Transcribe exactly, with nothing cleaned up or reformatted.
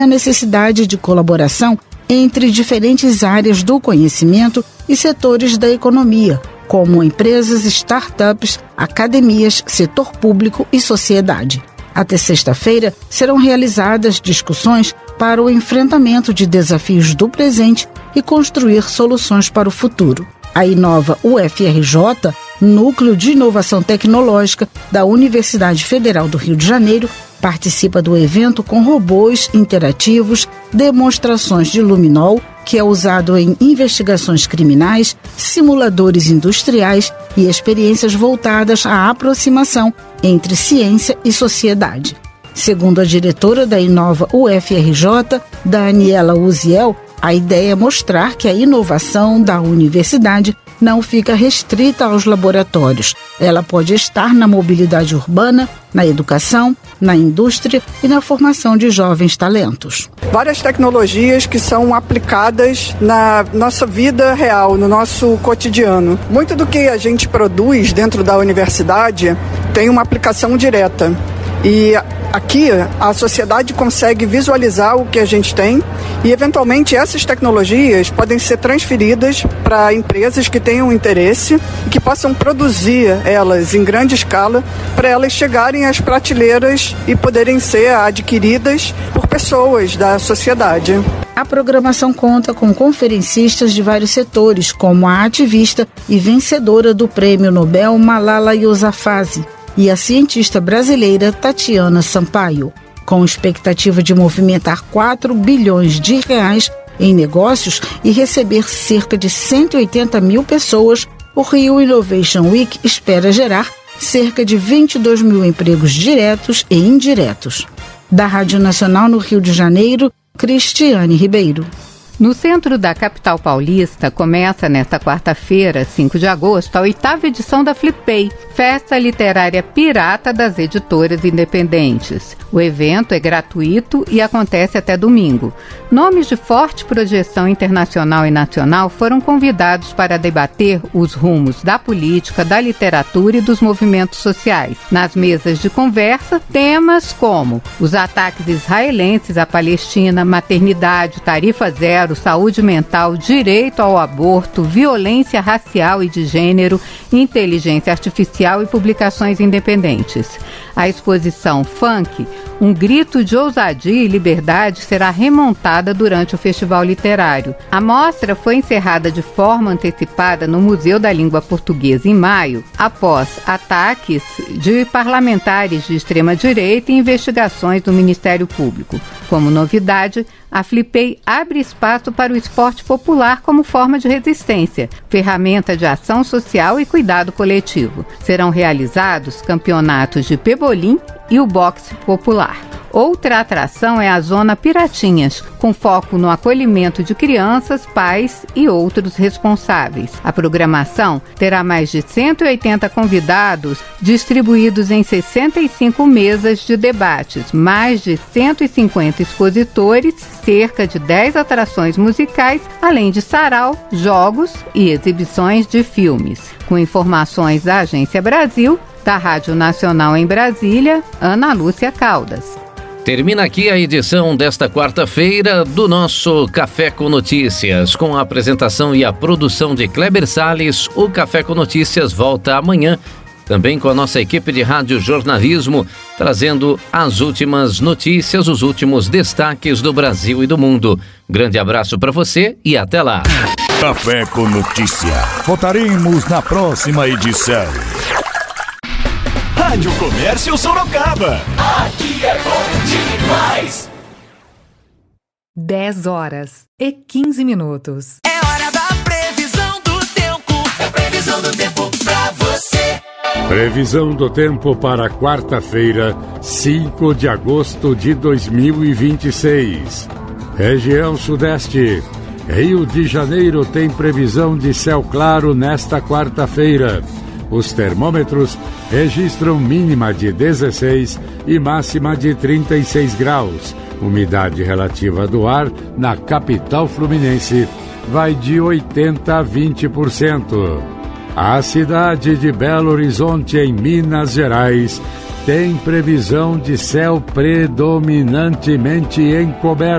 a necessidade de colaboração entre diferentes áreas do conhecimento e setores da economia, como empresas, startups, academias, setor público e sociedade. Até sexta-feira, serão realizadas discussões para o enfrentamento de desafios do presente e construir soluções para o futuro. A Inova U F R J, Núcleo de Inovação Tecnológica da Universidade Federal do Rio de Janeiro, participa do evento com robôs interativos, demonstrações de luminol, que é usado em investigações criminais, simuladores industriais e experiências voltadas à aproximação entre ciência e sociedade. Segundo a diretora da Inova U F R J, Daniela Uziel, a ideia é mostrar que a inovação da universidade não fica restrita aos laboratórios. Ela pode estar na mobilidade urbana, na educação, na indústria e na formação de jovens talentos. Várias tecnologias que são aplicadas na nossa vida real, no nosso cotidiano. Muito do que a gente produz dentro da universidade tem uma aplicação direta. E aqui a sociedade consegue visualizar o que a gente tem e, eventualmente, essas tecnologias podem ser transferidas para empresas que tenham interesse e que possam produzir elas em grande escala para elas chegarem às prateleiras e poderem ser adquiridas por pessoas da sociedade. A programação conta com conferencistas de vários setores, como a ativista e vencedora do Prêmio Nobel Malala Yousafzai e a cientista brasileira Tatiana Sampaio, com expectativa de movimentar quatro bilhões de reais em negócios e receber cerca de cento e oitenta mil pessoas. O Rio Innovation Week espera gerar cerca de vinte e dois mil empregos diretos e indiretos. Da Rádio Nacional no Rio de Janeiro, Cristiane Ribeiro. No centro da capital paulista, começa nesta quarta-feira, cinco de agosto, a oitava edição da Flipei, Festa Literária Pirata das Editoras Independentes. O evento é gratuito e acontece até domingo. Nomes de forte projeção internacional e nacional foram convidados para debater os rumos da política, da literatura e dos movimentos sociais. Nas mesas de conversa, temas como os ataques israelenses à Palestina, maternidade, tarifa zero, saúde mental, direito ao aborto, violência racial e de gênero, inteligência artificial e publicações independentes. A exposição Funk, um grito de ousadia e liberdade, será remontada durante o Festival Literário. A mostra foi encerrada de forma antecipada no Museu da Língua Portuguesa em maio, após ataques de parlamentares de extrema-direita e investigações do Ministério Público. Como novidade, a Flipei abre espaço para o esporte popular como forma de resistência, ferramenta de ação social e cuidado coletivo. Serão realizados campeonatos de pebolim e o boxe popular. Outra atração é a Zona Piratinhas, com foco no acolhimento de crianças, pais e outros responsáveis. A programação terá mais de cento e oitenta convidados distribuídos em sessenta e cinco mesas de debates, mais de cento e cinquenta expositores, cerca de dez atrações musicais, além de sarau, jogos e exibições de filmes. Com informações da Agência Brasil, da Rádio Nacional em Brasília, Ana Lúcia Caldas. Termina aqui a edição desta quarta-feira do nosso Café com Notícias. Com a apresentação e a produção de Kleber Salles, o Café com Notícias volta amanhã, também com a nossa equipe de rádio jornalismo, trazendo as últimas notícias, os últimos destaques do Brasil e do mundo. Grande abraço para você e até lá. Café com Notícia. Voltaremos na próxima edição. Rádio Comércio Sorocaba. Aqui é bom demais. dez horas e quinze minutos. É hora da previsão do tempo. É previsão do tempo pra você. Previsão do tempo para quarta-feira, cinco de agosto de dois mil e vinte e seis. Região Sudeste. Rio de Janeiro tem previsão de céu claro nesta quarta-feira. Os termômetros registram mínima de dezesseis e máxima de trinta e seis graus. Umidade relativa do ar na capital fluminense vai de oitenta a vinte por cento. A cidade de Belo Horizonte, em Minas Gerais, tem previsão de céu predominantemente encoberto.